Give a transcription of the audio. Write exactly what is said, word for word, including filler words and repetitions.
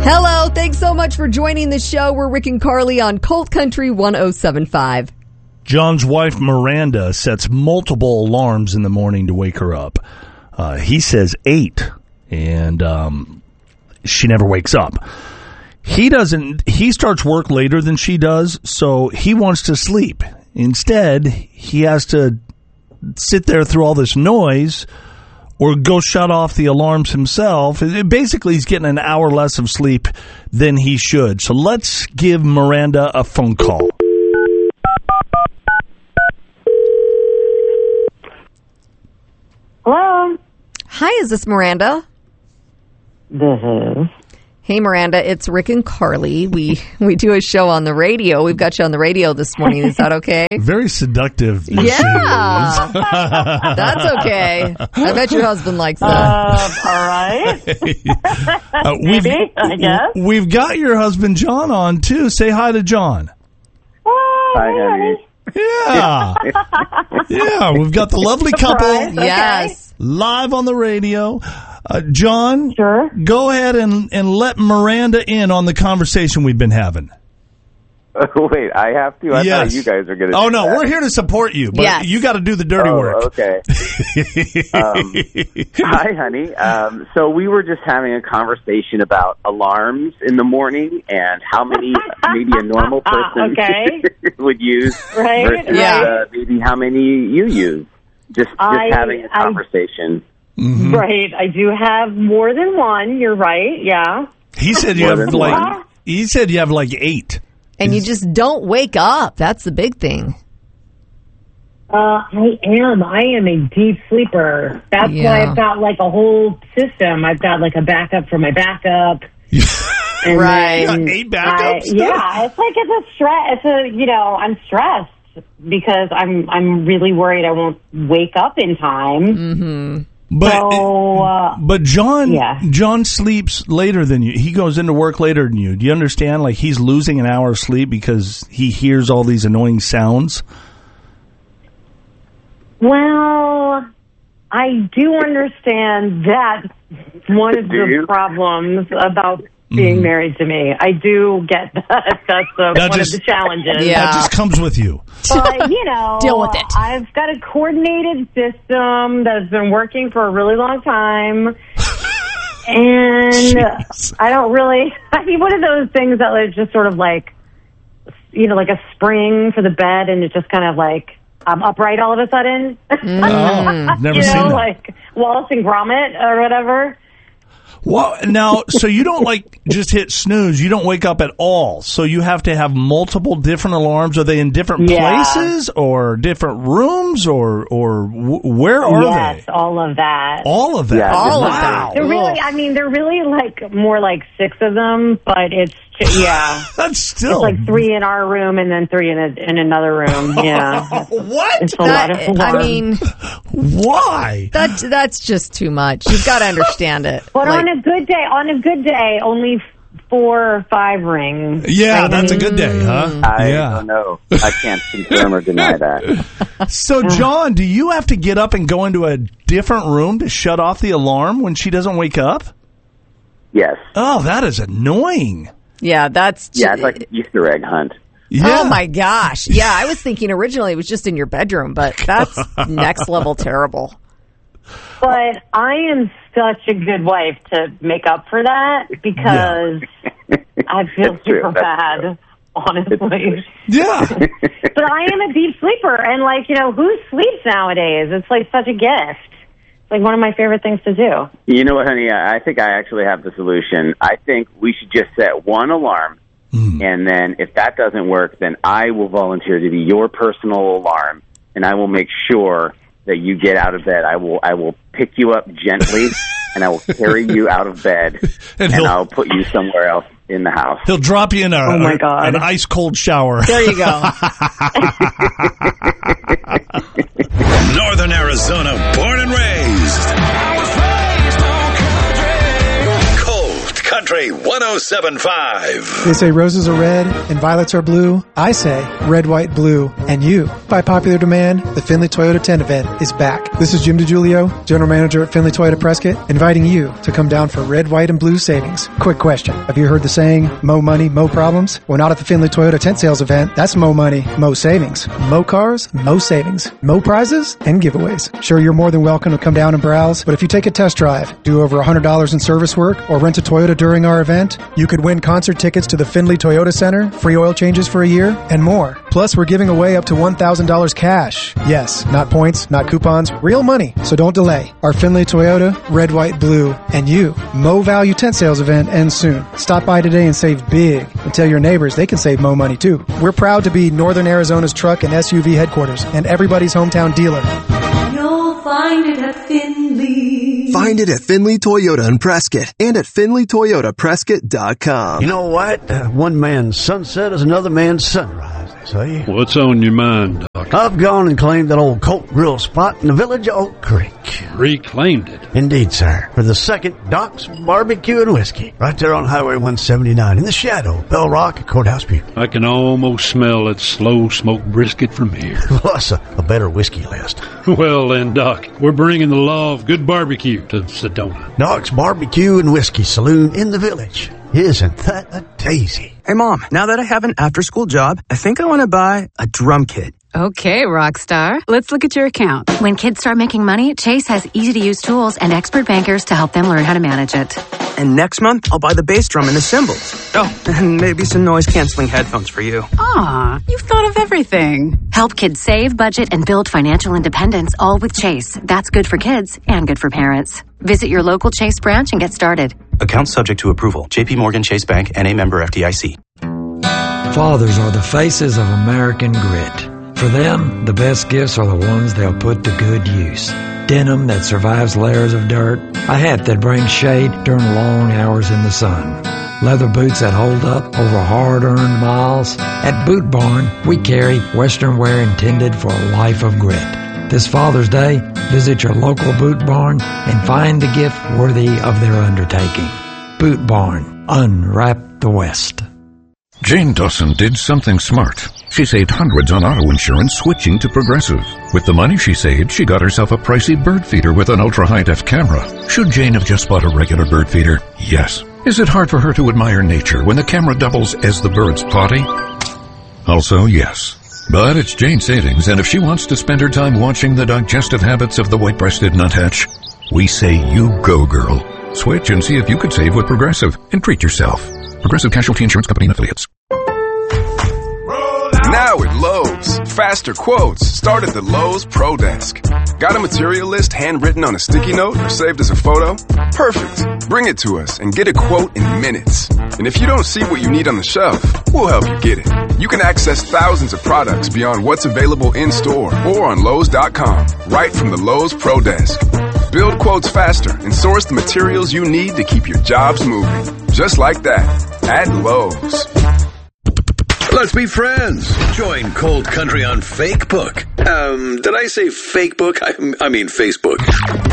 Hello, thanks so much for joining the show. We're Rick and Carly on Colt Country one oh seven point five. John's wife, Miranda, sets multiple alarms in the morning to wake her up. Uh, he says eight, and um, she never wakes up. He doesn't. He starts work later than she does, so he wants to sleep. Instead, he has to sit there through all this noise or go shut off the alarms himself. Basically, he's getting an hour less of sleep than he should. So let's give Miranda a phone call. Hello. Hi, is this Miranda? This is. Hey, Miranda, it's Rick and Carly. We we do a show on the radio. We've got you on the radio this morning. Is that okay? Very seductive. Yeah. That's okay. I bet your husband likes that. Uh, all right. uh, we've, Maybe, I guess. We've got your husband, John, on, too. Say hi to John. Oh, Hi, honey. Yeah. Yeah, we've got the lovely couple Surprise. Okay. Yes. live on the radio. Uh, John, Sure. go ahead and, and let Miranda in on the conversation we've been having. Wait, I have to? I Yes. thought you guys are going to Oh, do no, that. we're here to support you, but Yes. you got to do the dirty oh, work. Okay. um, hi, honey. Um, so we were just having a conversation about alarms in the morning and how many maybe a normal person Okay. would use Right, versus Yeah. uh, maybe how many you use. Just, just I- having a I- conversation. Mm-hmm. Right. I do have more than one. You're right. Yeah. He said you More have than like one. he said you have like eight. And you just don't wake up. That's the big thing. Uh, I am. I am a deep sleeper. That's Yeah. why I've got like a whole system. I've got like a backup for my backup. And Right. then You got eight I- backups? yeah, it's like it's a stress. It's a you know I'm stressed because I'm I'm really worried I won't wake up in time. Mm-hmm. But So uh, but John Yeah. John sleeps later than you. He goes into work later than you. Do you understand? Like he's losing an hour of sleep because he hears all these annoying sounds. well, I do understand that one of Do the you? problems about being Mhm. married to me. I do get that. That's uh, That one just- of the challenges. Yeah. That just comes with you. But, you know, Deal with it. I've got a coordinated system that's been working for a really long time. And Jeez. I don't really, I mean, one of those things that is just sort of like, you know, like a spring for the bed and it just kind of like, I'm upright all of a sudden. Oh, never you seen know, that. like Wallace and Gromit or whatever. Well, now, so you don't like just hit snooze. You don't wake up at all. So you have to have multiple different alarms. Are they in different Yeah. places or different rooms or or w- where are yes, they? all of that. All of that. Yeah, All of wow. that. They're really, I mean, they're really like more like six of them, but it's, yeah. That's still It's like three in our room and then three in a, in another room. Yeah, what? it's a lot of That, I work. mean, Why? that that's just too much. You've got to understand it. but Like, on a good day, on a good day, only four or five rings. Yeah, Like, that's a good day, huh? I yeah. don't know. I can't confirm or deny that. So, John, do you have to get up and go into a different room to shut off the alarm when she doesn't wake up? Yes. Oh, that is annoying. yeah, that's Yeah, it's like an Easter egg hunt. Yeah. Oh my gosh. Yeah, I was thinking originally it was just in your bedroom, but that's next level terrible. But I am such a good wife to make up for that because I feel It's true. super That's bad, true. honestly. Yeah. But I am a deep sleeper, and like you know, who sleeps nowadays? It's like such a gift. It's like one of my favorite things to do. You know what, honey? I I think I actually have the solution. I think we should just set one alarm, Mm. and then if that doesn't work, then I will volunteer to be your personal alarm, and I will make sure that you get out of bed. I will I will pick you up gently, and I will carry you out of bed, And and, he'll- I'll put you somewhere else in the house. He'll drop you in a, Oh, my a- God. an ice cold shower. There you go. Northern Arizona, born and raised. Colt Country. Country one oh seven point five. They say roses are red and violets are blue. I say red, white, blue, and you. By popular demand, the Findlay Toyota ten event is back. This is Jim DiGiulio, General Manager at Findlay Toyota Prescott, inviting you to come down for red, white, and blue savings. Quick question. Have you heard the saying, mo money, mo problems? Well, not at the Findlay Toyota tent sales event. That's mo money, mo savings. Mo cars, mo savings. Mo prizes and giveaways. Sure, you're more than welcome to come down and browse, but if you take a test drive, do over one hundred dollars in service work, or rent a Toyota during our event, you could win concert tickets to the Findlay Toyota Center, free oil changes for a year, and more. Plus, we're giving away up to one thousand dollars cash. Yes, not points, not coupons, real money. So don't delay. Our Findlay Toyota, red, white, blue, and you, Mo Value Tent Sales event ends soon. Stop by today and save big. And tell your neighbors they can save Mo money too. We're proud to be Northern Arizona's truck and S U V headquarters and everybody's hometown dealer. You'll find it at Findlay. Find it at Findlay Toyota in Prescott and at Findlay Toyota Prescott dot com. You know what? Uh, one man's sunset is another man's sunrise, they say. What's on your mind, Doc? I've gone and claimed that old Colt Grill spot in the village of Oak Creek. Reclaimed it? Indeed, sir. For the second Doc's Barbecue and Whiskey. Right there on Highway one seventy-nine in the shadow of Bell Rock and Courthouse View. I can almost smell that slow smoked brisket from here. Plus a, a better whiskey list. Well then, Doc, we're bringing the law of good barbecue to Sedona. Doc's Barbecue and Whiskey Saloon in the village. Isn't that a daisy? Hey, Mom, now that I have an after-school job, I think I want to buy a drum kit. Okay, Rockstar. Let's look at your account. When kids start making money, Chase has easy-to-use tools and expert bankers to help them learn how to manage it. And next month, I'll buy the bass drum and the cymbals. Oh, and maybe some noise-canceling headphones for you. Aw, you've thought of everything. Help kids save, budget, and build financial independence, all with Chase. That's good for kids and good for parents. Visit your local Chase branch and get started. Account subject to approval. J P Morgan Chase Bank, N A member F D I C. Fathers are the faces of American grit. For them, the best gifts are the ones they'll put to good use. Denim that survives layers of dirt, a hat that brings shade during long hours in the sun, leather boots that hold up over hard-earned miles. At Boot Barn, we carry Western wear intended for a life of grit. This Father's Day, visit your local Boot Barn and find the gift worthy of their undertaking. Boot Barn, unwrap the West. Jane Dawson did something smart. She saved hundreds on auto insurance switching to Progressive. With the money she saved, she got herself a pricey bird feeder with an ultra-high-def camera. Should Jane have just bought a regular bird feeder? Yes. Is it hard for her to admire nature when the camera doubles as the bird's potty? Also, yes. But it's Jane's savings, and if she wants to spend her time watching the digestive habits of the white-breasted nuthatch, we say you go, girl. Switch and see if you could save with Progressive and treat yourself. Progressive Casualty Insurance Company and Affiliates. Now at Lowe's, faster quotes start at the Lowe's Pro Desk. Got a material list handwritten on a sticky note or saved as a photo? Perfect. Bring it to us and get a quote in minutes. And if you don't see what you need on the shelf, we'll help you get it. You can access thousands of products beyond what's available in-store or on Lowe's dot com, right from the Lowe's Pro Desk. Build quotes faster and source the materials you need to keep your jobs moving. Just like that, at Lowe's. Let's be friends. Join Cold Country on Fakebook. Um, did I say Fakebook? I, I mean Facebook.